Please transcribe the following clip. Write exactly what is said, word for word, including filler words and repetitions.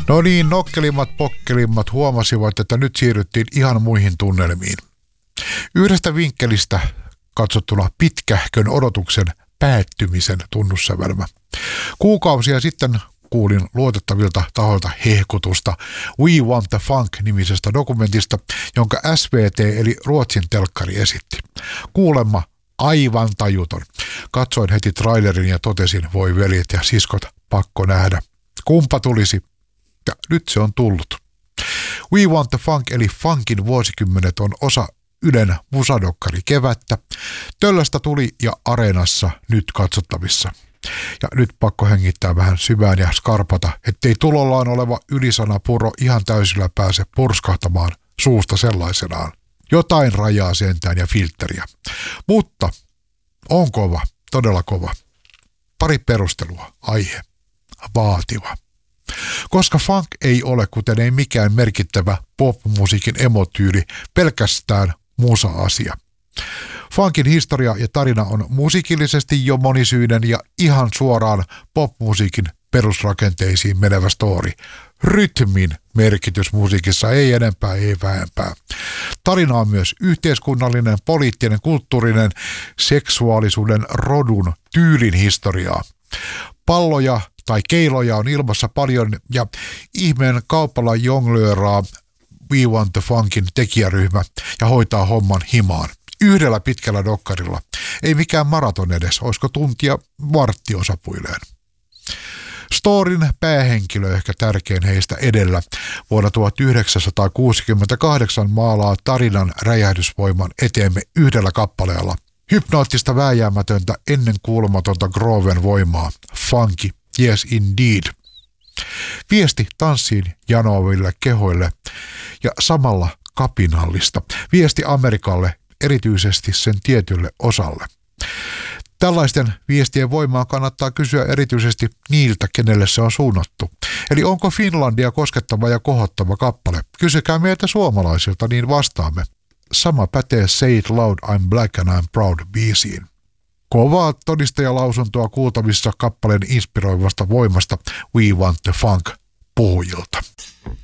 No niin, nokkelimmat pokkelimmat huomasivat, että nyt siirryttiin ihan muihin tunnelmiin. Yhdestä vinkkelistä katsottuna pitkähkön odotuksen päättymisen tunnussävelmä. Kuukausia sitten kuulin luotettavilta tahoilta hehkutusta We Want the Funk-nimisestä dokumentista, jonka S V T eli Ruotsin telkkari esitti. Kuulemma aivan tajuton. Katsoin heti trailerin ja totesin, voi veljet ja siskot, pakko nähdä. Kumpa tulisi? Ja nyt se on tullut. We Want the Funk eli funkin vuosikymmenet on osa Ylen musadokkari kevättä. Töllöstä tuli ja Areenassa nyt katsottavissa. Ja nyt pakko hengittää vähän syvään ja skarpata, ettei tulollaan oleva ylisanapuro ihan täysillä pääse purskahtamaan suusta sellaisenaan. Jotain rajaa sentään ja filtteriä. Mutta on kova, todella kova. Pari perustelua, aihe, vaativa. Koska funk ei ole, kuten ei mikään merkittävä pop-musiikin emotyyli, pelkästään musa-asia. Funkin historia ja tarina on musiikillisesti jo monisyinen ja ihan suoraan popmusiikin perusrakenteisiin menevä story. Rytmin merkitys musiikissa ei enempää, ei vähempää. Tarina on myös yhteiskunnallinen, poliittinen, kulttuurinen, seksuaalisuuden, rodun, tyylin historiaa. Palloja tai keiloja on ilmassa paljon ja ihmeen kaupalla jonglööraa We Want the Funkin tekijäryhmä ja hoitaa homman himaan. Yhdellä pitkällä dokkarilla. Ei mikään maraton edes, olisiko tuntia vartti osapuilleen. Storin päähenkilö, ehkä tärkein heistä edellä, vuonna tuhatyhdeksänsataakuusikymmentäkahdeksan maalaa tarinan räjähdysvoiman eteemme yhdellä kappaleella. Hypnoottista vääjäämätöntä ennen kuulumatonta Groven voimaa. Funky, yes indeed. Viesti tanssiin janoaville kehoille ja samalla kapinallista. Viesti Amerikalle, erityisesti sen tietylle osalle. Tällaisten viestien voimaa kannattaa kysyä erityisesti niiltä, kenelle se on suunnattu. Eli onko Finlandia koskettava ja kohottava kappale? Kysykää meiltä suomalaisilta, niin vastaamme. Sama pätee Say It Loud, I'm Black and I'm Proud -biisiin. Kovaa todistajalausuntoa kuultavissa kappaleen inspiroivasta voimasta We Want the Funk -puhujilta.